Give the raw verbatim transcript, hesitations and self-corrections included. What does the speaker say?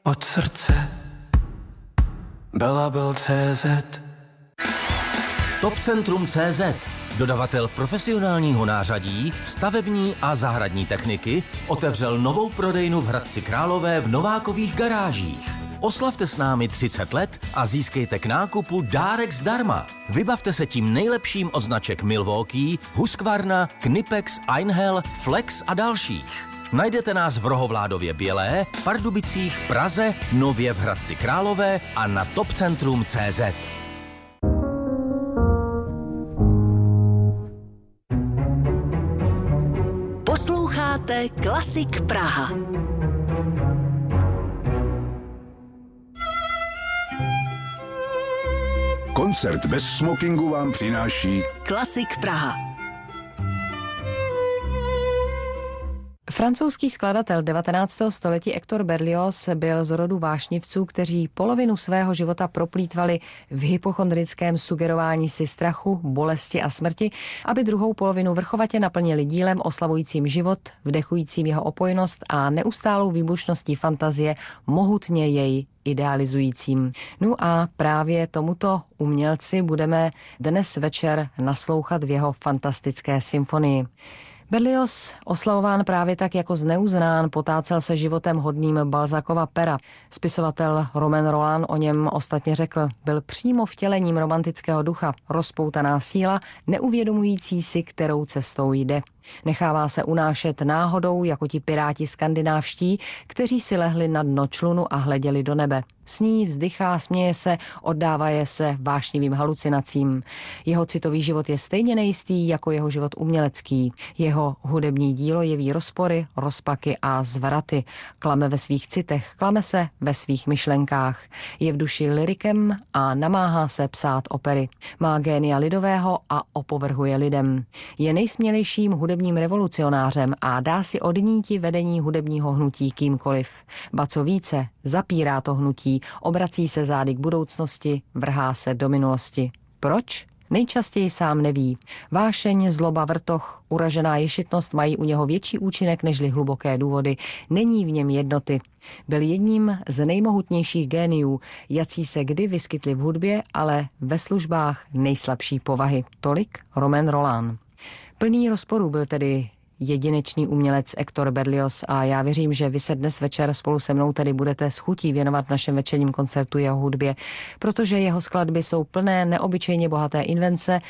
od srdce. Belabel tečka cé zet Topcentrum tečka cé zet, dodavatel profesionálního nářadí, stavební a zahradní techniky, otevřel novou prodejnu v Hradci Králové v Novákových garážích. Oslavte s námi třicet let a získejte k nákupu dárek zdarma. Vybavte se tím nejlepším od značek Milwaukee, Husqvarna, Knipex, Einhell, Flex a dalších. Najdete nás v Rohovládově Bělé, Pardubicích, Praze, nově v Hradci Králové a na topcentrum tečka cé zet. Posloucháte Klasik Praha. Koncert bez smokingu vám přináší Klasik Praha. Francouzský skladatel devatenáctého století Hector Berlioz byl z rodu vášnivců, kteří polovinu svého života proplýtvali v hypochondrickém sugerování si strachu, bolesti a smrti, aby druhou polovinu vrchovatě naplnili dílem oslavujícím život, vdechujícím jeho opojnost a neustálou výbušností fantazie, mohutně jej idealizujícím. No a právě tomuto umělci budeme dnes večer naslouchat v jeho fantastické symfonii. Berlioz, oslavován právě tak jako zneuznán, potácel se životem hodným Balzacova pera. Spisovatel Romain Rolland o něm ostatně řekl, byl přímo vtělením romantického ducha, rozpoutaná síla, neuvědomující si, kterou cestou jde. Nechává se unášet náhodou, jako ti piráti skandinávští, kteří si lehli na dno člunu a hleděli do nebe. Sní, vzdychá, směje se, oddává je se vášnivým halucinacím. Jeho citový život je stejně nejistý jako jeho život umělecký. Jeho hudební dílo jeví rozpory, rozpaky a zvraty. Klame ve svých citech, klame se ve svých myšlenkách. Je v duši lyrikem a namáhá se psát opery. Má génia lidového a opovrhuje lidem. Je nejsmělejším hudebním revolucionářem a dá si odníti vedení hudebního hnutí kýmkoliv. Ba co více, zapírá to hnutí, obrací se zády k budoucnosti, vrhá se do minulosti. Proč? Nejčastěji sám neví. Vášeň, zloba, vrtoch, uražená ješitnost mají u něho větší účinek nežli hluboké důvody. Není v něm jednoty. Byl jedním z nejmohutnějších géniů, jací se kdy vyskytli v hudbě, ale ve službách nejslabší povahy. Tolik Romain Rolland. Plný rozporů byl tedy jedinečný umělec Hector Berlioz a já věřím, že vy se dnes večer spolu se mnou tedy budete s chutí věnovat v našem večerním koncertu jeho hudbě, protože jeho skladby jsou plné neobyčejně bohaté invence,